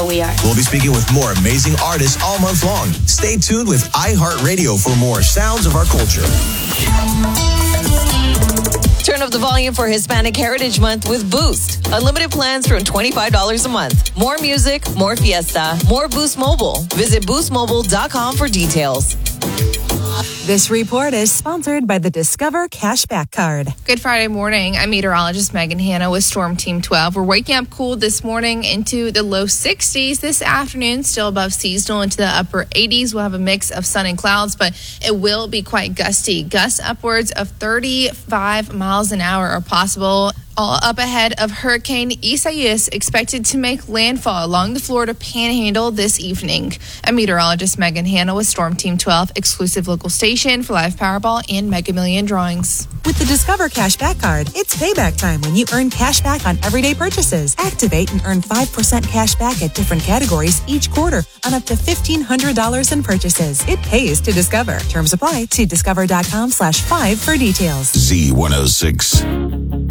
how we are. We'll be speaking with more amazing artists all month long. Stay tuned with iHeartRadio for more sounds of our culture. Turn up the volume for Hispanic Heritage Month with Boost. Unlimited plans from $25 a month. More music, more fiesta, more Boost Mobile. Visit boostmobile.com for details. This report is sponsored by the Discover Cashback Card. Good Friday morning. I'm meteorologist Megan Hanna with Storm Team 12. We're waking up cool this morning into the low 60s. This afternoon, still above seasonal into the upper 80s. We'll have a mix of sun and clouds, but it will be quite gusty. Gusts upwards of 35 miles an hour are possible. All up ahead of Hurricane Isaias, expected to make landfall along the Florida Panhandle this evening. I'm meteorologist Megan Hanna with Storm Team 12, exclusive local station for live Powerball and Mega Million drawings. With the Discover Cashback Card, it's payback time when you earn cash back on everyday purchases. Activate and earn 5% cash back at different categories each quarter on up to $1,500 in purchases. It pays to Discover. Terms apply. See discover.com/5 for details. Z106.